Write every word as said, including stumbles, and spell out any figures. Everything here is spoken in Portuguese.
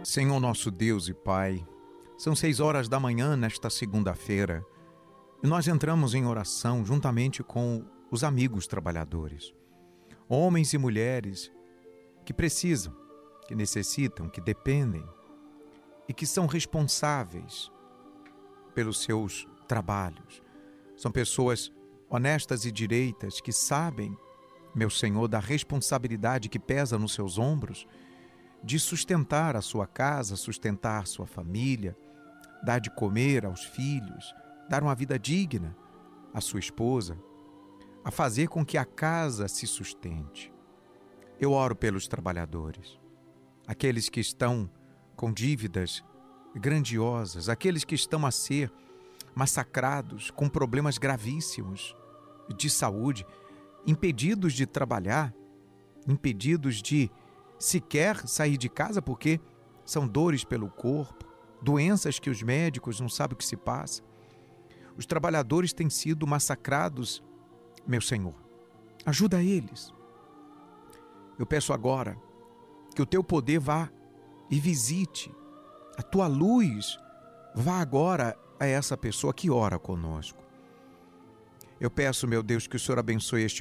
Senhor nosso Deus e Pai, são seis horas da manhã nesta segunda-feira e nós entramos em oração juntamente com os amigos trabalhadores, homens e mulheres que precisam, que necessitam, que dependem e que são responsáveis pelos seus trabalhos. São pessoas honestas e direitas que sabem, meu Senhor, da responsabilidade que pesa nos seus ombros de sustentar a sua casa, sustentar sua família, dar de comer aos filhos, dar uma vida digna à sua esposa, a fazer com que a casa se sustente. Eu oro pelos trabalhadores, aqueles que estão com dívidas grandiosas, aqueles que estão a ser massacrados com problemas gravíssimos de saúde, impedidos de trabalhar, impedidos de sequer sair de casa porque são dores pelo corpo, doenças que os médicos não sabem o que se passa. Os trabalhadores têm sido massacrados, meu Senhor. Ajuda eles. Eu peço agora que o teu poder vá e visite, a tua luz vá agora a essa pessoa que ora conosco. Eu peço, meu Deus, que o Senhor abençoe este